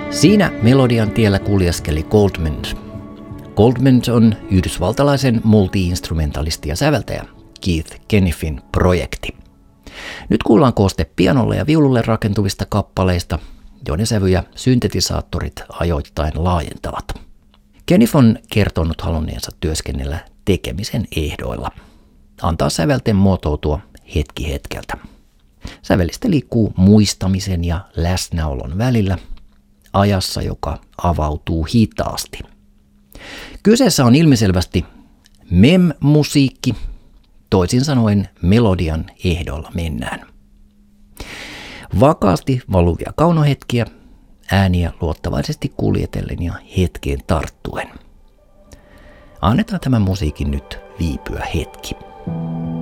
Siinä melodian tiellä kuljeskeli Goldman. Goldman on yhdysvaltalaisen multi-instrumentalisti ja säveltäjä Keith Kennifin projekti. Nyt kuullaan kooste pianolle ja viululle rakentuvista kappaleista, joiden sävyjä syntetisaattorit ajoittain laajentavat. Kennif on kertonut halunneensa työskennellä tekemisen ehdoilla. Antaa sävelten muotoutua hetki hetkeltä. Sävelistä liikkuu muistamisen ja läsnäolon välillä, ajassa, joka avautuu hitaasti. Kyseessä on ilmiselvästi mem-musiikki, toisin sanoen melodian ehdoilla mennään. Vakaasti valuvia kaunohetkiä, ääniä luottavaisesti kuljetellen ja hetkeen tarttuen. Annetaan tämän musiikin nyt viipyä hetki.